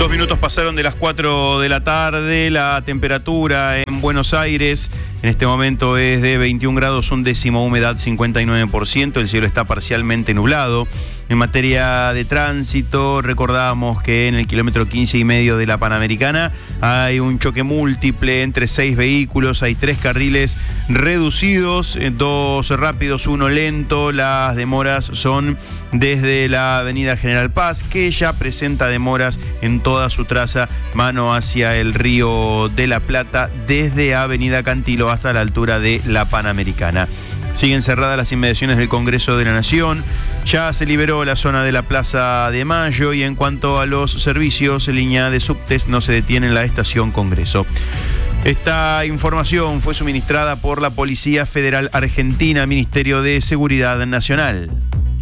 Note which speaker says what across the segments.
Speaker 1: 2 minutos pasaron de las 4 de la tarde. La temperatura en Buenos Aires en este momento es de 21 grados, un décimo, humedad 59%. El cielo está parcialmente nublado. En materia de tránsito, recordamos que en el kilómetro 15,5 de la Panamericana hay un choque múltiple entre 6 vehículos. Hay 3 carriles reducidos, 2 rápidos, 1 lento. Las demoras son desde la avenida General Paz, que ya presenta demoras en toda su traza, mano hacia el Río de la Plata, desde avenida Cantilo hasta la altura de la Panamericana. Siguen cerradas las inmediaciones del Congreso de la Nación. Ya se liberó la zona de la Plaza de Mayo y en cuanto a los servicios, línea de subtes no se detiene en la estación Congreso. Esta información fue suministrada por la Policía Federal Argentina, Ministerio de Seguridad Nacional.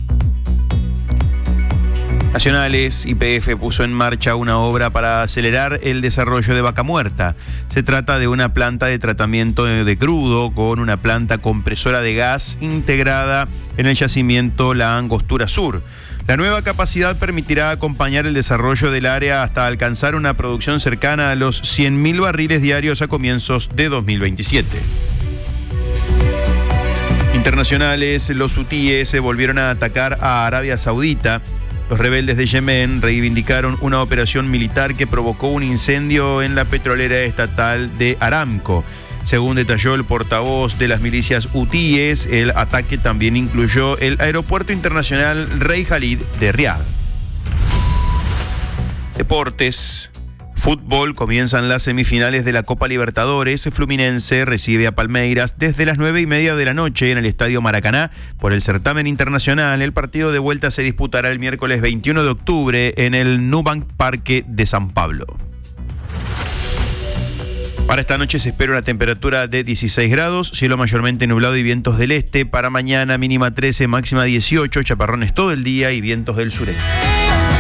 Speaker 1: Nacionales, YPF puso en marcha una obra para acelerar el desarrollo de Vaca Muerta. Se trata de una planta de tratamiento de crudo con una planta compresora de gas integrada en el yacimiento La Angostura Sur. La nueva capacidad permitirá acompañar el desarrollo del área hasta alcanzar una producción cercana a los 100.000 barriles diarios a comienzos de 2027. Internacionales, los hutíes se volvieron a atacar a Arabia Saudita. Los rebeldes de Yemen reivindicaron una operación militar que provocó un incendio en la petrolera estatal de Aramco. Según detalló el portavoz de las milicias hutíes, el ataque también incluyó el aeropuerto internacional Rey Khalid de Riad. Deportes. Fútbol, comienzan las semifinales de la Copa Libertadores. Fluminense recibe a Palmeiras desde las 9:30 de la noche en el Estadio Maracaná por el certamen internacional. El partido de vuelta se disputará el miércoles 21 de octubre en el Nubank Parque de San Pablo. Para esta noche se espera una temperatura de 16 grados, cielo mayormente nublado y vientos del este. Para mañana mínima 13, máxima 18, chaparrones todo el día y vientos del sureste.